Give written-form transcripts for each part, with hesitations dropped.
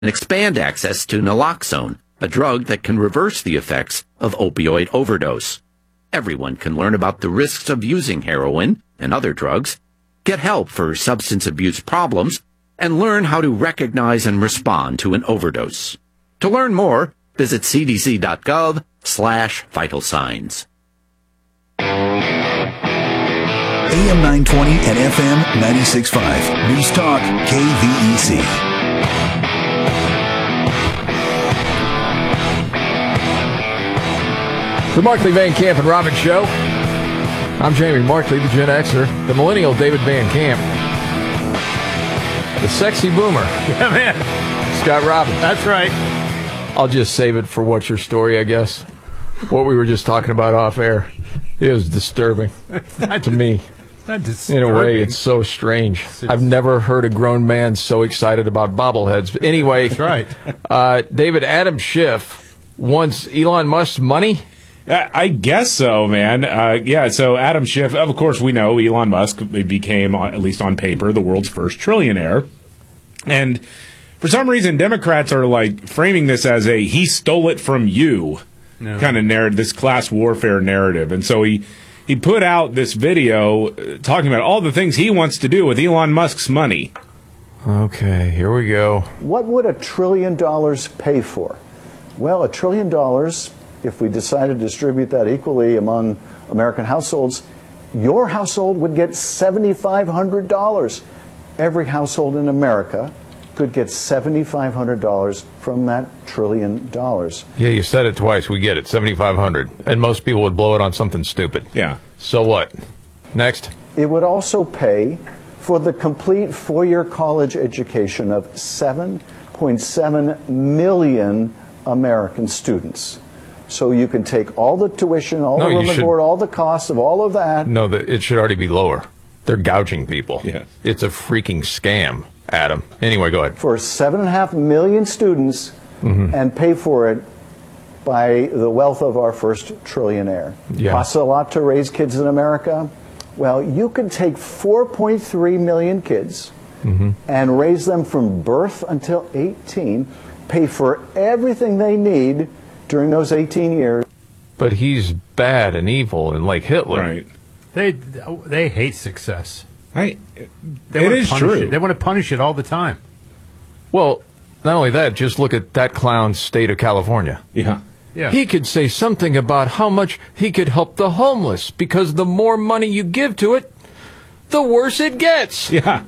and expand access to naloxone, a drug that can reverse the effects of opioid overdose. Everyone can learn about the risks of using heroin and other drugs, get help for substance abuse problems, and learn how to recognize and respond to an overdose. To learn more, visit cdc.gov/vital signs. AM 920 and FM 96.5. News Talk KVEC. The Markley, Van Camp, and Robbins Show. I'm Jamie Markley, the Gen Xer, the millennial David Van Camp, the sexy boomer. Yeah, man. Scott Robbins. That's right. I'll just save it for What's Your Story, I guess. What we were just talking about off air. It was disturbing to me. Not disturbing. In a way, it's so strange. I've never heard a grown man so excited about bobbleheads. But anyway, that's right. David, Adam Schiff wants Elon Musk's money? I guess so, man. So Adam Schiff, of course, we know Elon Musk became, at least on paper, the world's first trillionaire. And for some reason, Democrats are like framing this as a he stole it from you kind of narrative, this class warfare narrative. And so he put out this video talking about all the things he wants to do with Elon Musk's money. Okay, here we go. What would $1 trillion pay for? Well, $1 trillion, if we decided to distribute that equally among American households, your household would get $7,500. Every household in America could get $7,500 from that $1 trillion. Yeah, you said it twice. We get it, $7,500. And most people would blow it on something stupid. Yeah. So what? Next. It would also pay for the complete four-year college education of 7.7 million American students. So you can take all the tuition, all the room and board, all the costs of all of that. No, it should already be lower. They're gouging people. Yeah. It's a freaking scam, Adam. Anyway, go ahead. For 7.5 million students and pay for it by the wealth of our first trillionaire. Yeah. Costs a lot to raise kids in America. Well, you can take 4.3 million kids and raise them from birth until 18, pay for everything they need during those 18 years. But he's bad and evil and like Hitler. Right. They hate success. It It is true. They want to punish it all the time. Well, not only that, just look at that clown's state of California. Yeah. Yeah. He could say something about how much he could help the homeless because the more money you give to it, the worse it gets. Yeah.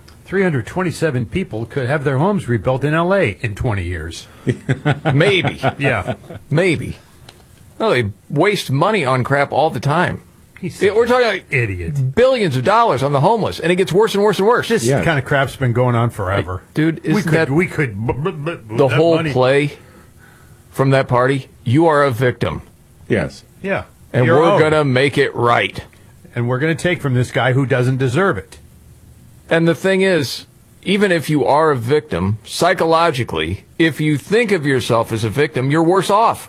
327 people could have their homes rebuilt in L.A. in 20 years. Maybe. Yeah. Maybe. No, they waste money on crap all the time. We're talking like idiot. Billions of dollars on the homeless, and it gets worse and worse and worse. This kind of crap's been going on forever. Dude, we could the whole play from that party? You are a victim. Yes. Yeah. And we're going to make it right. And we're going to take from this guy who doesn't deserve it. And the thing is, even if you are a victim, psychologically, if you think of yourself as a victim, you're worse off.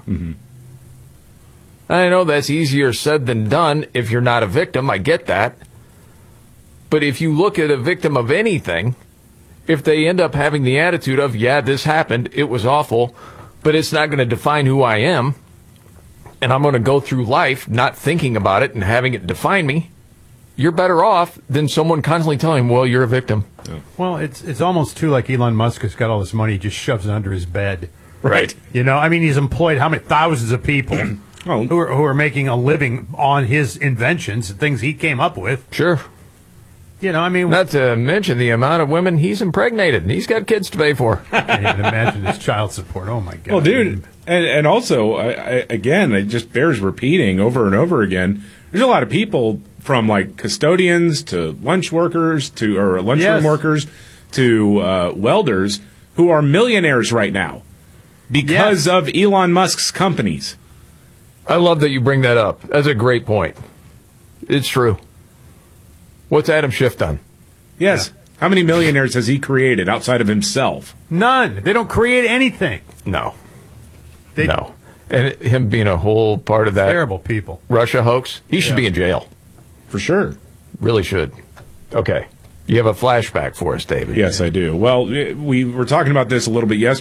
I know that's easier said than done if you're not a victim. I get that. But if you look at a victim of anything, if they end up having the attitude of, yeah, this happened, it was awful, but it's not going to define who I am, and I'm going to go through life not thinking about it and having it define me, you're better off than someone constantly telling him, well, you're a victim. Yeah. Well, it's almost too like Elon Musk has got all this money, he just shoves it under his bed. Right. You know, I mean, he's employed how many thousands of people who are making a living on his inventions and things he came up with. Sure. You know, I mean, not to mention the amount of women he's impregnated, and he's got kids to pay for. I can't even imagine his child support. Oh, my God. Well, dude, and also, again, it just bears repeating over and over again. There's a lot of people from, like, custodians to lunch workers or lunchroom workers to welders who are millionaires right now because of Elon Musk's companies. I love that you bring that up. That's a great point. It's true. What's Adam Schiff done? Yes. Yeah. How many millionaires has he created outside of himself? None. They don't create anything. No. No. And him being a whole part of that terrible people Russia hoax, he should be in jail. For sure. Really should. Okay. You have a flashback for us, David. Yes, I do. Well, we were talking about this a little bit yesterday.